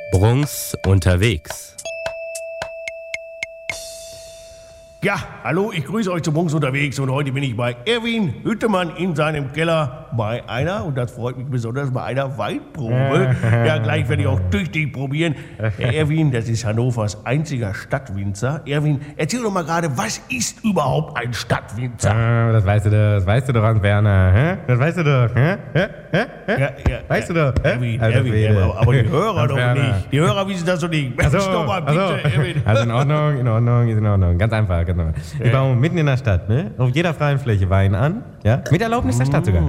Bruns unterwegs. Ja, hallo, ich grüße euch zu Bruns unterwegs und heute bin ich bei Erwin Hüttemann in seinem Keller bei einer, und das freut mich besonders, bei einer Weinprobe. Ja, gleich werde ich auch tüchtig probieren. Herr Erwin, das ist Hannovers einziger Stadtwinzer. Erwin, erzähl doch mal gerade, was ist überhaupt ein Stadtwinzer? Das weißt du doch, Hans-Werner. Hä? Das weißt du doch. Hä? Ja, Weißt du doch. Erwin, Alter Erwin, Schwede. aber die Hörer doch Hans-Werner. nicht. Die Hörer wissen das doch nicht. Mensch, doch mal bitte, Erwin. Also in Ordnung. Ganz einfach. Wir bauen mitten in der Stadt, ne? Auf jeder freien Fläche Wein an, ja? Mit Erlaubnis der Stadt sogar.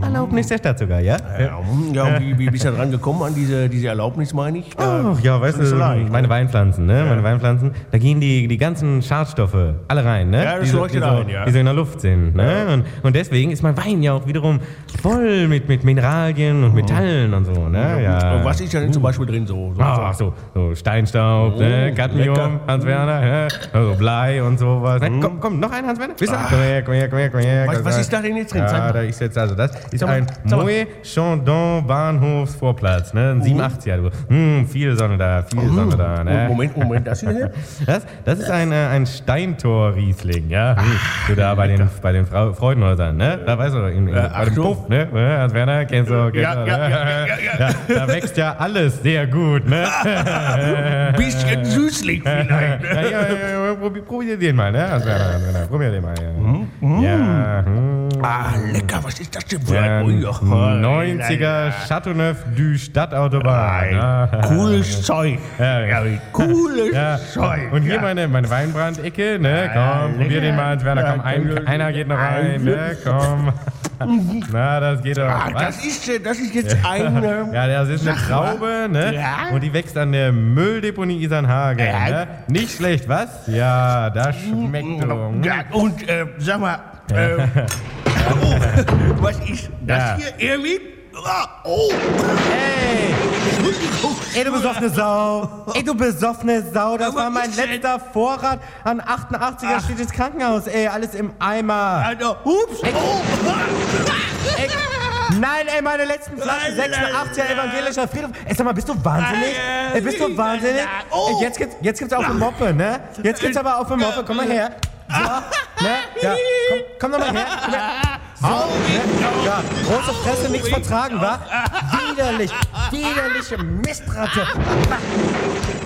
Ja? Ja, und wie bist du da dran gekommen an diese Erlaubnis, meine ich? Ach ja, weißt das ist du, so leicht, meine Weinpflanzen, ne? Meine Weinpflanzen, da gehen die ganzen Schadstoffe alle rein, ne? Ja, das die leuchtet ein, ja. Die so in der Luft sind, ne? Und deswegen ist mein Wein ja auch wiederum voll mit Mineralien und Metallen und so, ne? Ja. Und was ist da denn zum Beispiel drin so? So Steinstaub, ne? lecker. Cadmium, Hans-Werner, ne? Also Blei und sowas. Ne? Komm, noch ein Hans-Werner? Komm her. Was ist da denn jetzt drin? Ja, da ist jetzt, also das ist Sag mal, ein sag mal. Moët Chandon Bahnhofsvorplatz, ne? Ein 87er, du. Viel Sonne da, ne? Moment, das hier? Das ist ein Steintor-Riesling, ja? Du da bei den Freudenhäusern, ne? Da weißt du, bei dem Puff, ne? Hans-Werner, kennst du, Ja. Da wächst ja alles sehr gut, ne? Ein bisschen süßlich vielleicht. Ja, probier den mal, ne? Hans-Werner, probier den mal, ja. Lecker, was ist das denn für Ja, ein... 90er Chateauneuf du Stadtautobahn. Ja. Cooles Zeug. Ja. Cooles Zeug. Und hier meine Weinbrandecke, ne? Komm, probier den mal, Werner. Komm, einer geht noch rein, ne? Komm. Na, das geht doch. Das ist jetzt eine... Ja, das ist eine Traube, ne? Ja. Und die wächst an der Mülldeponie Isernhagen, ne? Nicht schlecht, was? Ja, das schmeckt doch. Ja, und sag mal, was ist das hier, Erwin? Oh! Ey, du besoffene Sau, das war mein letzter Vorrat an 88er, steht ins Krankenhaus, ey, alles im Eimer. Alter, hups! Ey, nein, ey, meine letzten Flaschen, 86er evangelischer Friedhof. Ey, sag mal, bist du wahnsinnig? Ey, bist du wahnsinnig? Ey, jetzt gibt's auf eine Moppe, ne? Jetzt gibt's aber auf eine Moppe, komm mal her. So, ne? Ja, komm doch mal her. Komm her. So, ne? Ja, große Fresse, nichts vertragen, wa? Widerliche Mistratte.